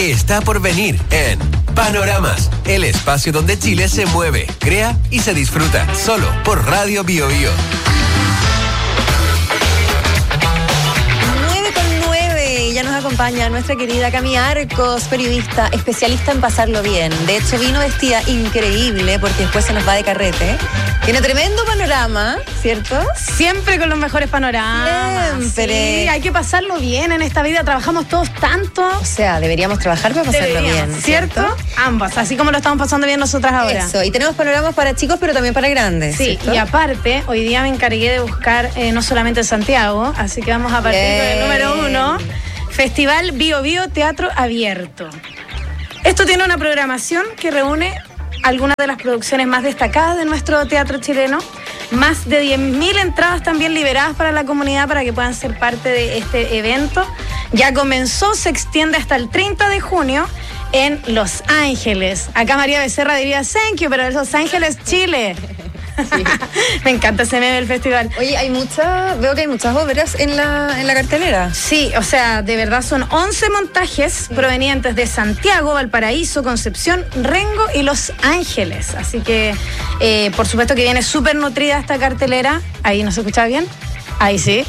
Está por venir en Panoramas, el espacio donde Chile se mueve, crea y se disfruta, solo por Radio Bio Bio. 9:09, y ya nos acompaña nuestra querida Cami Arcos, periodista, especialista en pasarlo bien. De hecho, vino vestida increíble porque después se nos va de carrete. Tiene tremendo panorama, ¿cierto? Siempre con los mejores panoramas. Siempre. Sí, hay que pasarlo bien en esta vida. Trabajamos todos tanto. O sea, deberíamos trabajar para pasarlo bien, ¿cierto? Ambas, así como lo estamos pasando bien nosotras ahora. Eso, y tenemos panoramas para chicos, pero también para grandes. Sí, ¿cierto? y aparte, hoy día me encargué de buscar no solamente Santiago, así que vamos a partir con el número 1, Festival Bio Bio Teatro Abierto. Esto tiene una programación que reúne algunas de las producciones más destacadas de nuestro teatro chileno, más de 10.000 entradas también liberadas para la comunidad para que puedan ser parte de este evento. Ya comenzó, se extiende hasta el 30 de junio en Los Ángeles. Acá María Becerra diría thank you, pero en Los Ángeles, Chile. Sí. Me encanta ese meme del festival. Oye, veo que hay muchas obras en la cartelera. Sí, o sea, de verdad son 11 montajes provenientes de Santiago, Valparaíso, Concepción, Rengo y Los Ángeles. Así que, por supuesto que viene súper nutrida esta cartelera. Ahí, ¿no se escucha bien? Ahí sí.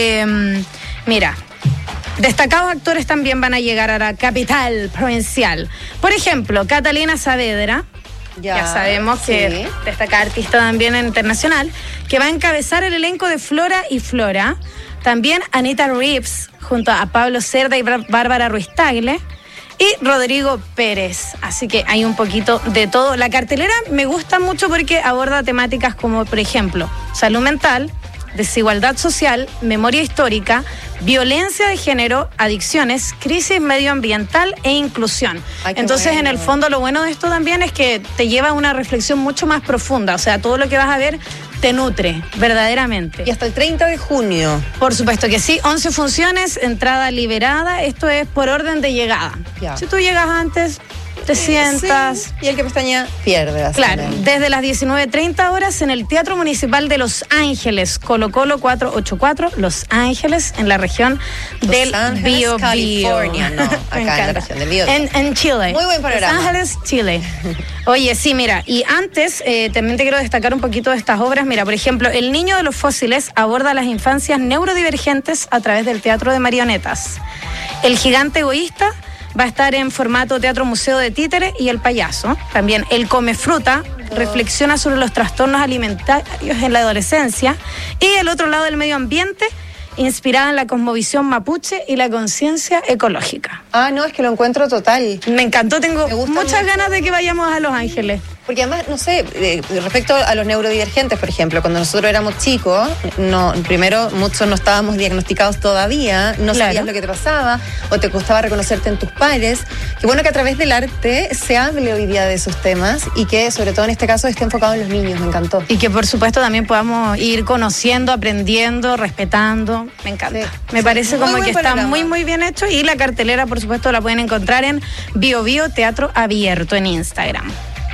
Mira, destacados actores también van a llegar a la capital provincial. Por ejemplo, Catalina Saavedra. Ya sabemos que destaca artista también internacional, que va a encabezar el elenco de Flora y Flora. También Anita Reeves, junto a Pablo Cerda y Bárbara Ruiz Tagle. Y Rodrigo Pérez. Así que hay un poquito de todo. La cartelera me gusta mucho porque aborda temáticas como, por ejemplo, salud mental, desigualdad social, memoria histórica, violencia de género, adicciones, crisis medioambiental e inclusión. Entonces, bueno, en el fondo, lo bueno de esto también es que te lleva a una reflexión mucho más profunda. O sea, todo lo que vas a ver te nutre, verdaderamente. Y hasta el 30 de junio. Por supuesto que sí, 11 funciones, entrada liberada. Esto es por orden de llegada. Ya. Si tú llegas antes, te sientas. Sí. Y el que pestañea pierde. Claro, desde las 19:30 horas en el Teatro Municipal de Los Ángeles, Colo Colo 484, Los Ángeles, en la región del Bio Bio. California, no, acá en la región del Bio Bio. En Chile. Muy buen panorama. Los Ángeles, Chile. Oye, sí, mira, y antes también te quiero destacar un poquito de estas obras. Mira, por ejemplo, El Niño de los Fósiles aborda las infancias neurodivergentes a través del teatro de marionetas. El Gigante Egoísta va a estar en formato teatro museo de títere y El Payaso. También El Come Fruta reflexiona sobre los trastornos alimentarios en la adolescencia. Y El Otro Lado del Medio Ambiente, inspirada en la cosmovisión mapuche y la conciencia ecológica. Ah, no, es que lo encuentro total. Me encantó, tengo muchas ganas de que vayamos a Los Ángeles. Porque además, no sé, respecto a los neurodivergentes, por ejemplo, cuando nosotros éramos chicos, primero muchos no estábamos diagnosticados todavía, no sabías lo que te pasaba, o te costaba reconocerte en tus pares. Qué bueno que a través del arte se hable hoy día de esos temas y que, sobre todo en este caso, esté enfocado en los niños. Me encantó. Y que, por supuesto, también podamos ir conociendo, aprendiendo, respetando. Me encanta. Sí. Me parece como que está muy, muy bien hecho. Y la cartelera, por supuesto, la pueden encontrar en Bio Bio Teatro Abierto en Instagram.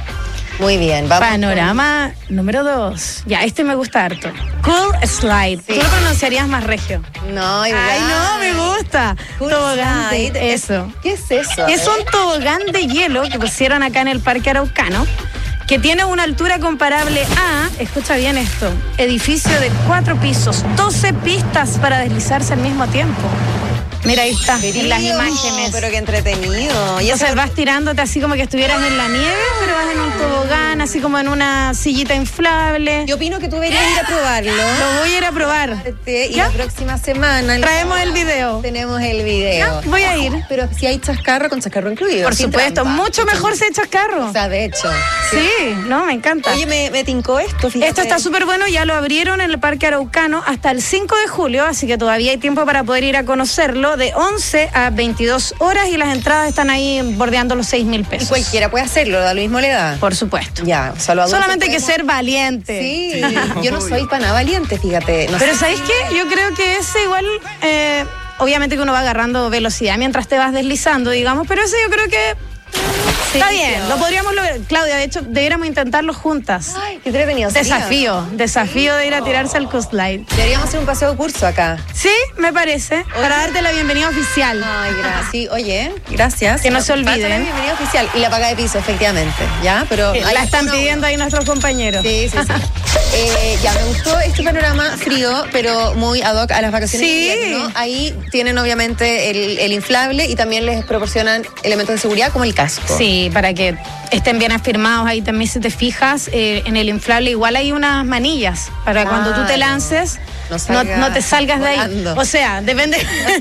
Muy bien, vamos. Panorama número 2. Ya, este me gusta harto. Cool Slide. Sí. ¿Tú lo pronunciarías más regio? No, igual. Ay, no, me gusta. Cool tobogán Slide. Eso. ¿Qué es eso? Es un tobogán de hielo que pusieron acá en el Parque Araucano, que tiene una altura comparable a, escucha bien esto, edificio de 4 pisos, 12 pistas para deslizarse al mismo tiempo. Mira, ahí está, en las imágenes. Pero qué entretenido. Y entonces vas tirándote así como que estuvieras en la nieve, pero vas en un tobogán, así como en una sillita inflable. Yo opino que tú deberías ir a probarlo. Lo voy a ir a probar. Y la próxima semana traemos el video. Tenemos el video. Ya, voy a ir. Pero si hay chascarro, con chascarro incluido. Por supuesto, trampa. Mucho mejor si hay chascarro. O sea, de hecho. Sí, no, me encanta. Oye, me tincó esto, fíjate. Esto está súper bueno, ya lo abrieron en el Parque Araucano hasta el 5 de julio, así que todavía hay tiempo para poder ir a conocerlo, de 11 a 22 horas, y las entradas están ahí bordeando los 6.000 pesos. Y cualquiera puede hacerlo, da lo mismo le da. Por supuesto. Ya, o sea, solamente hay que ser valiente. Sí, yo no soy para nada valiente, fíjate. No pero sé. ¿sabéis qué? Yo creo que ese igual, obviamente que uno va agarrando velocidad mientras te vas deslizando, digamos, pero ese yo creo que Sí, está bien, lo podríamos lograr. Claudia, de hecho, deberíamos intentarlo juntas. Ay, qué entretenido. Desafío de ir a tirarse al Coast Light. Deberíamos hacer un paseo de curso acá. Sí, me parece. Para darte la bienvenida oficial. Ay, gracias. Sí, oye, gracias. Que no se olviden. La bienvenida oficial y la paga de piso, efectivamente. ¿Ya? Pero la están pidiendo ahí nuestros compañeros. Sí. Ya, me gustó este panorama frío, pero muy ad hoc a las vacaciones de invierno. Ahí tienen obviamente el inflable y también les proporcionan elementos de seguridad como el casco. Sí, para que estén bien afirmados. Ahí también, si te fijas, en el inflable igual hay unas manillas para cuando tú te lances. No te salgas volando de ahí. O sea, depende.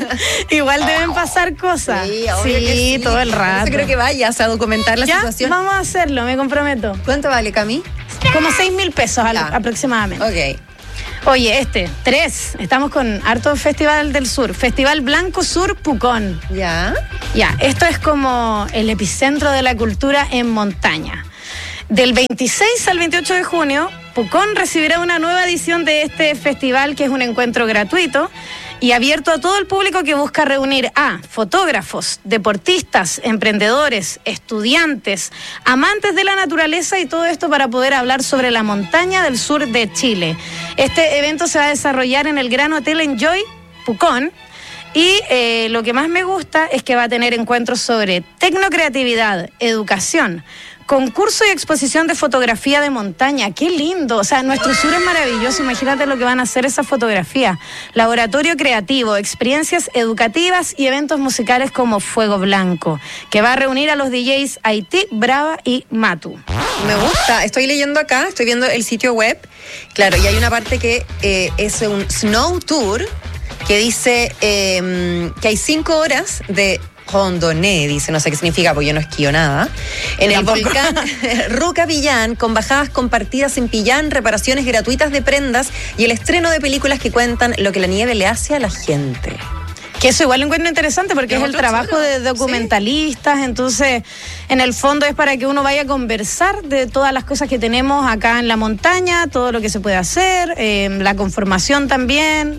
Igual deben pasar cosas. Sí, sí, todo el rato. Creo que vayas a documentar la situación. Vamos a hacerlo, me comprometo. ¿Cuánto vale, Cami? Como 6.000 pesos aproximadamente. Ok. Oye, 3. Estamos con harto Festival del Sur. Festival Blanco Sur Pucón. Ya. Esto es como el epicentro de la cultura en montaña. Del 26 al 28 de junio, Pucón recibirá una nueva edición de este festival, que es un encuentro gratuito y abierto a todo el público que busca reunir a fotógrafos, deportistas, emprendedores, estudiantes, amantes de la naturaleza, y todo esto para poder hablar sobre la montaña del sur de Chile. Este evento se va a desarrollar en el Gran Hotel Enjoy Pucón. Y lo que más me gusta es que va a tener encuentros sobre tecnocreatividad, educación, concurso y exposición de fotografía de montaña. ¡Qué lindo! O sea, nuestro sur es maravilloso. Imagínate lo que van a hacer esas fotografías. Laboratorio creativo, experiencias educativas y eventos musicales como Fuego Blanco, que va a reunir a los DJs Haití, Brava y Matu. Me gusta. Estoy leyendo acá, estoy viendo el sitio web. Claro, y hay una parte que es un snow tour que dice que hay 5 horas de Hondoné, dice, no sé qué significa porque yo no esquío nada. En el volcán Rucavillán, con bajadas compartidas en Pillán, reparaciones gratuitas de prendas y el estreno de películas que cuentan lo que la nieve le hace a la gente. Que eso igual lo encuentro interesante porque es el trabajo de documentalistas, sí. Entonces, en el fondo es para que uno vaya a conversar de todas las cosas que tenemos acá en la montaña, todo lo que se puede hacer, la conformación también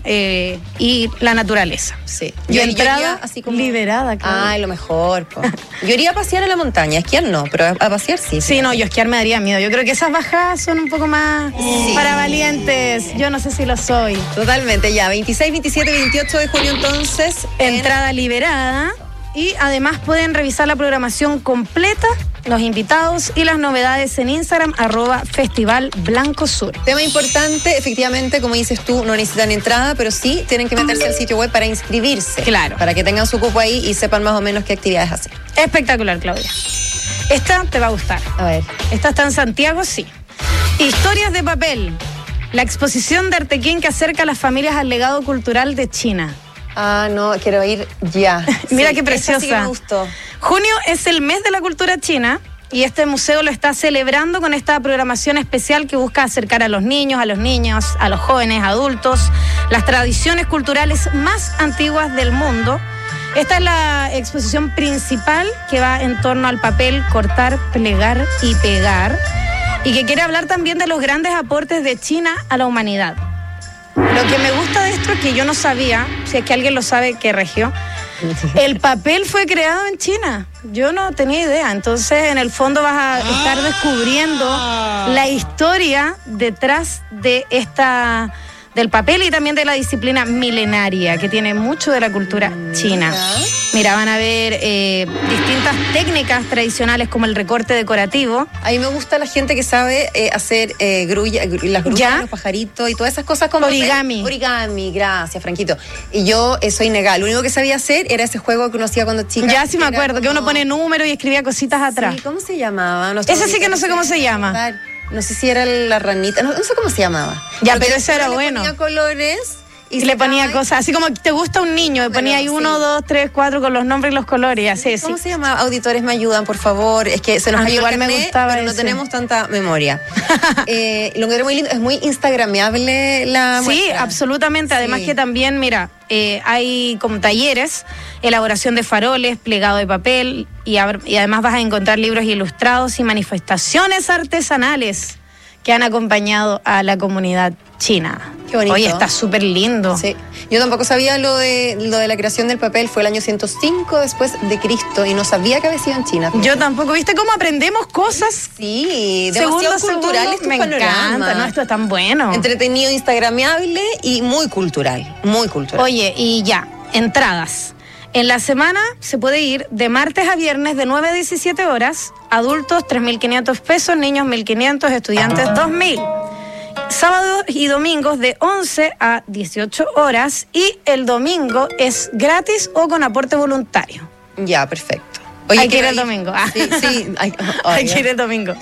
y la naturaleza. Sí. Yo entrada así como liberada. Claro. Ay, lo mejor. Yo iría a pasear a la montaña, esquiar no, pero a pasear sí. Sí, no, yo esquiar me daría miedo. Yo creo que esas bajadas son un poco más para valientes. Yo no sé si lo soy. Totalmente, ya. 26, 27, 28 de junio entonces. Entrada liberada, y además pueden revisar la programación completa, los invitados y las novedades en Instagram, @Festival Blanco Sur. Tema importante, efectivamente, como dices tú, no necesitan entrada, pero sí tienen que meterse al sitio web para inscribirse. Claro. Para que tengan su cupo ahí y sepan más o menos qué actividades hacer. Espectacular, Claudia. Esta te va a gustar. A ver. Esta está en Santiago, sí. Historias de papel. La exposición de Artequín que acerca a las familias al legado cultural de China. Ah, no, quiero ir ya. Mira qué preciosa. Sí que me gustó. Junio es el mes de la cultura china y este museo lo está celebrando con esta programación especial que busca acercar a los niños, a los jóvenes, adultos, las tradiciones culturales más antiguas del mundo. Esta es la exposición principal que va en torno al papel, cortar, plegar y pegar, y que quiere hablar también de los grandes aportes de China a la humanidad. Lo que me gusta de esto es que yo no sabía, si es que alguien lo sabe, que regió, el papel fue creado en China. Yo no tenía idea. Entonces, en el fondo vas a estar descubriendo la historia detrás de del papel y también de la disciplina milenaria que tiene mucho de la cultura china. Mira, van a ver distintas técnicas tradicionales como el recorte decorativo. A mí me gusta la gente que sabe hacer las grullas, los pajaritos y todas esas cosas como origami. Origami, gracias, Franquito. Y yo soy negada. Lo único que sabía hacer era ese juego que uno hacía cuando chica. Ya sí me acuerdo, que uno pone número y escribía cositas atrás. Sí, ¿cómo se llamaba? Ese sí que no sé cómo se llama. No sé si era la ranita, no sé cómo se llamaba. Ya, pero eso era bueno. Ponía colores y le ponía cosas, así como te gusta un niño, le ponía ahí 1, 2, 3, 4 con los nombres y los colores, así. ¿Cómo se llama? Auditores, me ayudan, por favor. Es que se nos cayó igual el carnet, me gustaba pero no tenemos tanta memoria. Lo que era muy lindo, es muy instagrameable la muestra. Sí, absolutamente. Además que también, mira, hay como talleres, elaboración de faroles, plegado de papel, y además vas a encontrar libros ilustrados y manifestaciones artesanales que han acompañado a la comunidad china. Qué bonito. Oye, está súper lindo. Sí. Yo tampoco sabía lo de la creación del papel. Fue el año 105 después de Cristo y no sabía que había sido en China. Yo tampoco. ¿Viste cómo aprendemos cosas? Sí, demasiado cultural este panorama. Encanta, ¿no? Esto es tan bueno. Entretenido, instagramiable y muy cultural. Muy cultural. Oye, y ya, entradas. En la semana se puede ir de martes a viernes de 9 a 17 horas. Adultos, 3.500 pesos. Niños, 1.500. Estudiantes, 2.000. Sábados y domingos de 11 a 18 horas. Y el domingo es gratis o con aporte voluntario. Ya, perfecto. Oye, hay que ir el domingo. Sí. Hay que ir el domingo.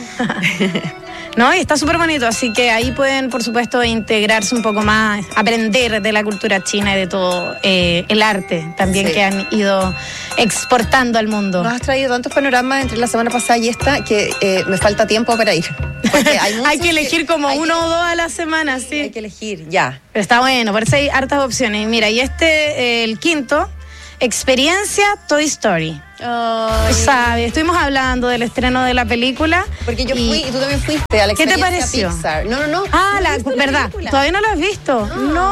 No, y está súper bonito, así que ahí pueden, por supuesto, integrarse un poco más, aprender de la cultura china y de todo el arte también que han ido exportando al mundo. Nos has traído tantos panoramas entre la semana pasada y esta que me falta tiempo para ir. Porque hay que elegir como uno o dos a la semana, sí. Hay que elegir, ya. Pero está bueno, por eso hay hartas opciones. Mira, y el quinto, Experiencia Toy Story. Tú sabes, estuvimos hablando del estreno de la película. Porque yo fui y tú también fuiste a la ¿Qué te pareció? Pixar. No. ¿Verdad? ¿Todavía no la has visto?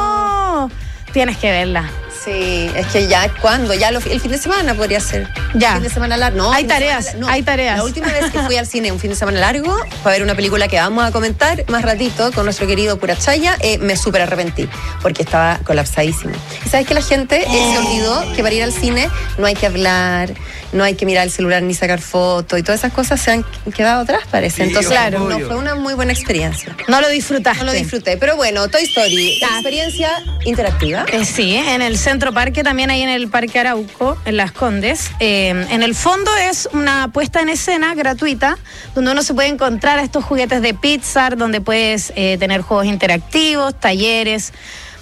No. Tienes que verla. Sí, es que ya, ¿cuándo? Ya el fin de semana podría ser. Ya. Fin de semana largo. No, hay tareas. La última vez que fui al cine un fin de semana largo para ver una película que vamos a comentar más ratito con nuestro querido Purachaya, me súper arrepentí porque estaba colapsadísimo. Y sabes que la gente se olvidó que para ir al cine no hay que hablar, no hay que mirar el celular ni sacar fotos y todas esas cosas se han quedado atrás, parece. Entonces, claro, no fue una muy buena experiencia. No lo disfrutaste. No lo disfruté, pero bueno, Toy Story, experiencia interactiva. Sí, en el Centro Parque, también ahí en el Parque Arauco, en Las Condes. En el fondo es una puesta en escena gratuita, donde uno se puede encontrar a estos juguetes de Pixar, donde puedes tener juegos interactivos, talleres,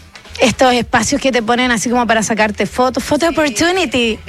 estos espacios que te ponen así como para sacarte fotos, Photo Opportunity.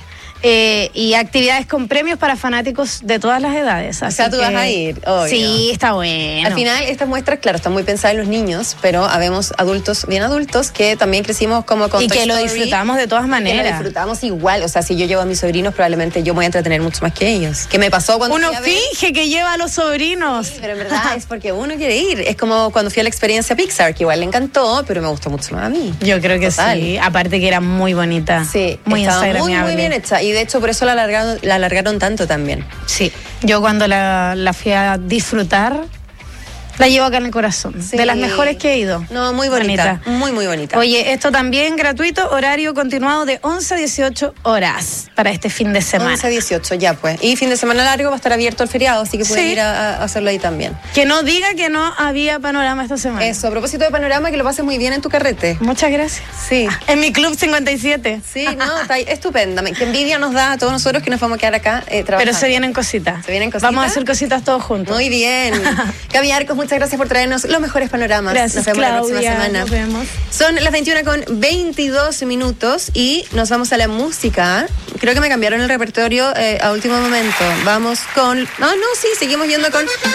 Y actividades con premios para fanáticos de todas las edades. O sea, tú vas a ir. Obvio. Sí, está bueno. Al final, estas muestras, claro, están muy pensadas en los niños, pero habemos adultos, bien adultos, que también crecimos como con y Toy que Story, lo disfrutamos de todas maneras. Que lo disfrutamos igual. O sea, si yo llevo a mis sobrinos, probablemente yo me voy a entretener mucho más que ellos. ¿Qué me pasó cuando uno finge que lleva a los sobrinos? Sí, pero en verdad es porque uno quiere ir. Es como cuando fui a la experiencia Pixar, que igual le encantó, pero me gustó mucho más a mí. Yo creo que sí. Aparte que era muy bonita. Sí, muy instagramiable. Muy bien hecha. Y de hecho, por eso la alargaron tanto también. Sí, yo cuando la fui a disfrutar, la llevo acá en el corazón. Sí. De las mejores que he ido. No, muy bonita. Muy, muy bonita. Oye, esto también gratuito, horario continuado de 11 a 18 horas para este fin de semana. 11 a 18, ya pues. Y fin de semana largo va a estar abierto el feriado, así que pueden ir a hacerlo ahí también. Que no diga que no había panorama esta semana. Eso, a propósito de panorama, que lo pases muy bien en tu carrete. Muchas gracias. Sí. En mi Club 57. Sí, no, está estupenda. Qué envidia nos da a todos nosotros que nos vamos a quedar acá trabajando. Pero se vienen cositas. Se vienen cositas. Vamos a hacer cositas todos juntos. Muy bien. Gaby Arcos, muchas gracias por traernos los mejores panoramas. Gracias, nos vemos Claudia, la próxima semana. Nos vemos. Son las 21:22 y nos vamos a la música. Creo que me cambiaron el repertorio a último momento. Vamos con... sí, seguimos yendo con